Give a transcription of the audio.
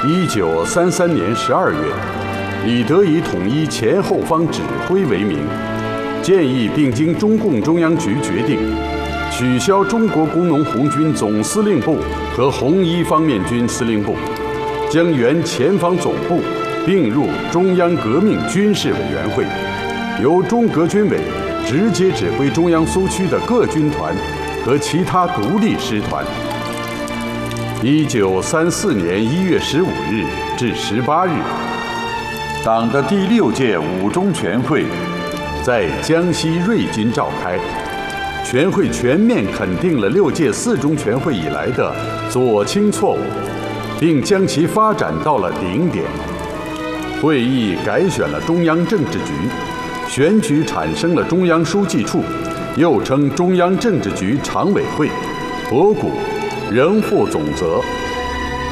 1933年12月，李德以统一前后方指挥为名，建议并经中共中央局决定，取消中国工农红军总司令部和红一方面军司令部，将原前方总部并入中央革命军事委员会，由中革军委直接指挥中央苏区的各军团和其他独立师团。1934年1月15日至18日，党的第6届五中全会在江西瑞金召开。全会全面肯定了6届4中全会以来的左倾错误，并将其发展到了顶点。会议改选了中央政治局，选举产生了中央书记处，又称中央政治局常委会，博古仍负总责，